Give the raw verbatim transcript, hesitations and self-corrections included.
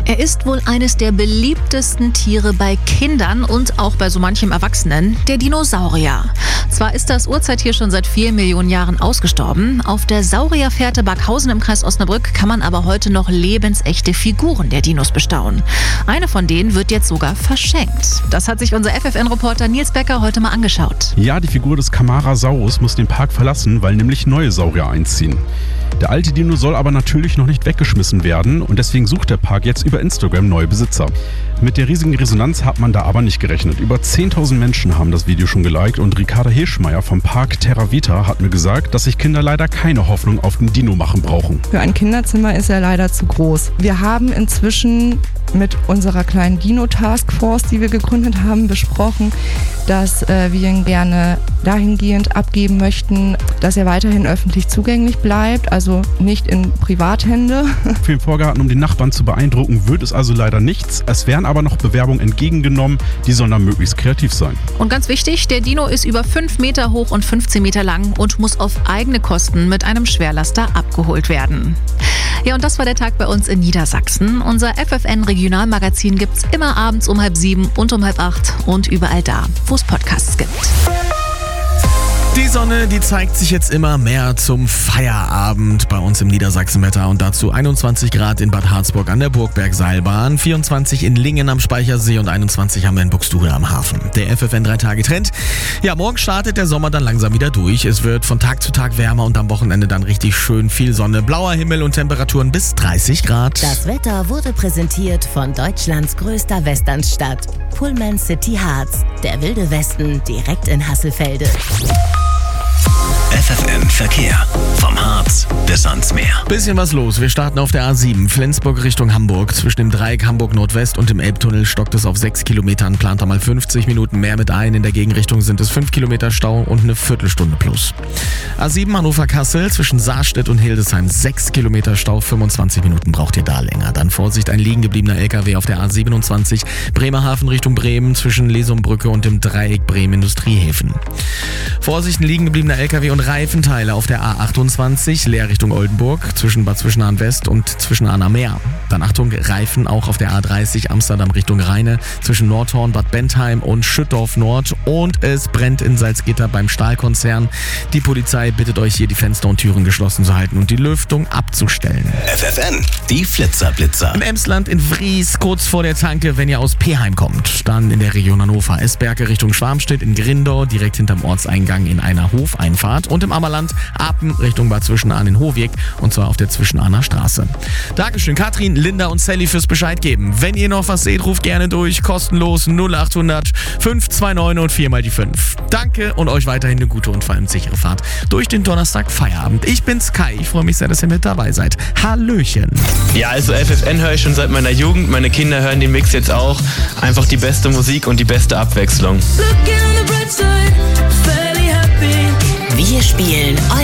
Er ist wohl eines der beliebtesten Tiere bei Kindern und auch bei so manchem Erwachsenen, der Dinosaurier. Zwar ist das Urzeittier schon seit vielen Millionen Jahren ausgestorben, auf der Saurierfährte Barkhausen im Kreis Osnabrück kann man aber heute noch lebensechte Figuren der Dinos bestaunen. Eine von denen wird jetzt sogar verschenkt. Das hat sich unser F F N-Reporter Nils Becker heute mal angeschaut. Ja, die Figur des Camarasaurus muss den Park verlassen, weil nämlich neue Saurier einziehen. Der alte Dino soll aber natürlich noch nicht weggeschmissen werden und deswegen sucht der Park jetzt über Instagram neue Besitzer. Mit der riesigen Resonanz hat man da aber nicht gerechnet. Über zehntausend Menschen haben das Video schon geliked und Ricarda Hirschmeier vom Park Terra Vita hat mir gesagt, dass sich Kinder leider keine Hoffnung auf den Dino machen brauchen. Für ein Kinderzimmer ist er leider zu groß. Wir haben inzwischen mit unserer kleinen Dino-Taskforce, die wir gegründet haben, besprochen, dass äh, wir ihn gerne dahingehend abgeben möchten, dass er weiterhin öffentlich zugänglich bleibt, also nicht in Privathände. Für den Vorgarten, um den Nachbarn zu beeindrucken, wird es also leider nichts. Es werden aber noch Bewerbungen entgegengenommen, die sollen dann möglichst kreativ sein. Und ganz wichtig, der Dino ist über fünf Meter hoch und fünfzehn Meter lang und muss auf eigene Kosten mit einem Schwerlaster abgeholt werden. Ja, und das war der Tag bei uns in Niedersachsen. Unser F F N-Regionalmagazin gibt's immer abends um halb sieben und um halb acht und überall da, wo es Podcasts gibt. Die Sonne, die zeigt sich jetzt immer mehr zum Feierabend bei uns im Niedersachsenwetter und dazu einundzwanzig Grad in Bad Harzburg an der Burgbergseilbahn, vierundzwanzig in Lingen am Speichersee und einundzwanzig haben wir in Buxtehude am Hafen. Der F F N drei Tage Trend. Ja, morgen startet der Sommer dann langsam wieder durch. Es wird von Tag zu Tag wärmer und am Wochenende dann richtig schön viel Sonne, blauer Himmel und Temperaturen bis dreißig Grad. Das Wetter wurde präsentiert von Deutschlands größter Westernstadt, Pullman City Harz. Der wilde Westen direkt in Hasselfelde. F F N Verkehr. Vom Harz bis ans Meer. Bisschen was los. Wir starten auf der A sieben, Flensburg Richtung Hamburg. Zwischen dem Dreieck Hamburg Nordwest und dem Elbtunnel stockt es auf sechs Kilometern. Plant da mal fünfzig Minuten mehr mit ein. In der Gegenrichtung sind es fünf Kilometer Stau und eine Viertelstunde plus. A sieben Hannover-Kassel zwischen Saarstedt und Hildesheim. sechs Kilometer Stau, fünfundzwanzig Minuten braucht ihr da länger. Dann Vorsicht, ein liegen gebliebener L K W auf der A siebenundzwanzig. Bremerhaven Richtung Bremen zwischen Lesumbrücke und dem Dreieck Bremen-Industriehäfen. Vorsicht, ein liegen gebliebener L K W und Reifenteile auf der A achtundzwanzig, Leer Richtung Oldenburg, zwischen Bad Zwischenahn West und Zwischenahn am Meer. Dann Achtung, Reifen auch auf der A dreißig, Amsterdam Richtung Rheine, zwischen Nordhorn, Bad Bentheim und Schüttorf Nord. Und es brennt in Salzgitter beim Stahlkonzern. Die Polizei bittet euch hier, die Fenster und Türen geschlossen zu halten und die Lüftung abzustellen. F F N, die Flitzerblitzer. Im Emsland in Vries, kurz vor der Tanke, wenn ihr aus Peheim kommt. Dann in der Region Hannover, Esberge Richtung Schwarmstedt, in Grindau, direkt hinterm Ortseingang in einer Hofeinfahrt. Und im Ammerland, Apen Richtung Bad Zwischenahn in Hohweg, und zwar auf der Zwischenahner Straße. Dankeschön Katrin, Linda und Sally fürs Bescheid geben. Wenn ihr noch was seht, ruft gerne durch, kostenlos null achthundert fünf zwei neun und viermal die fünf. Danke und euch weiterhin eine gute und vor allem sichere Fahrt durch den Donnerstag Feierabend. Ich bin's Kai, ich freue mich sehr, dass ihr mit dabei seid. Hallöchen. Ja, also F F N höre ich schon seit meiner Jugend. Meine Kinder hören den Mix jetzt auch. Einfach die beste Musik und die beste Abwechslung. Wir spielen